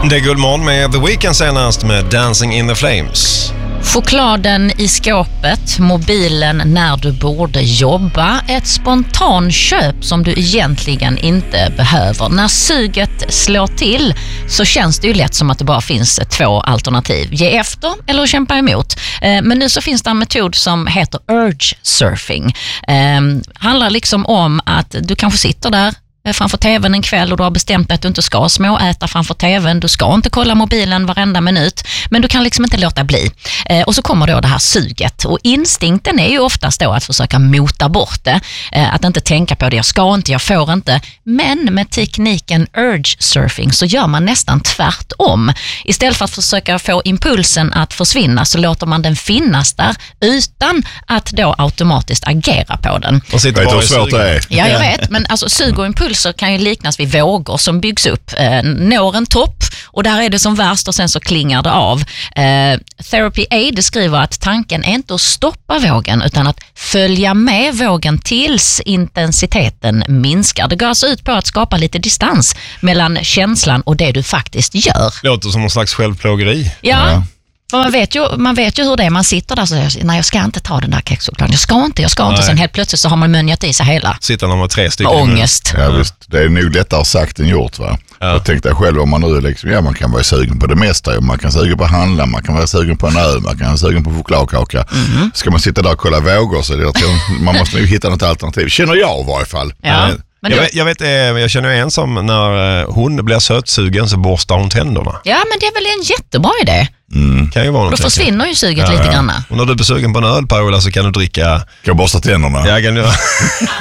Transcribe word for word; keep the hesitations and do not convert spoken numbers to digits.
Det är Guldmorgon med The Weeknd senast med Dancing in the Flames. Chokladen i skåpet, mobilen när du borde jobba, ett spontanköp som du egentligen inte behöver. När suget slår till så känns det ju lätt som att det bara finns två alternativ. Ge efter eller kämpa emot. Men nu så finns det en metod som heter urge surfing. Handlar liksom om att du kanske sitter där framför tvn en kväll och du har bestämt att du inte ska småäta framför tvn, du ska inte kolla mobilen varenda minut, men du kan liksom inte låta bli. Eh, och så kommer då det här suget, och instinkten är ju oftast då att försöka mota bort det, eh, att inte tänka på det, jag ska inte, jag får inte, men med tekniken urge surfing så gör man nästan tvärtom. Istället för att försöka få impulsen att försvinna så låter man den finnas där utan att då automatiskt agera på den. Och sitter vet bara hur svårt det är. Ja, jag vet, men alltså sug och impuls kan ju liknas vid vågor som byggs upp, eh, når en topp och där är det som värst och sen så klingar det av. Eh, Therapy Aid skriver att tanken är inte att stoppa vågen utan att följa med vågen tills intensiteten minskar. Det går alltså ut på att skapa lite distans mellan känslan och det du faktiskt gör. Låter som någon slags självplågeri. Ja. ja. För man vet, ju, man vet ju hur det är, man sitter där och säger, nej jag ska inte ta den där kexchokladen, jag ska inte, jag ska inte, sen helt plötsligt så har man mönjat i sig hela. Sitter när man har tre stycken. Ångest. Ja visst, det är nog lättare sagt än gjort va. Ja. Jag tänkte själv om man nu liksom, ja man kan vara sugen på det mesta, man kan sugen på att handla, man kan vara sugen på en öl, man kan vara sugen på chokladkaka. Mm. Ska man sitta där och kolla vågor så är det, man måste nog hitta något alternativ, känner jag i varje fall. Ja. Men jag, vet, jag vet, jag känner en som när hon blir sötsugen så borstar hon tänderna. Ja, men det är väl en jättebra idé. Mm. Kan ju vara Då försvinner ju suget ja, lite ja. grann. Och när du är sugen på en öl, Paola, så kan du dricka... Kan jag borsta tänderna? Ja, kan du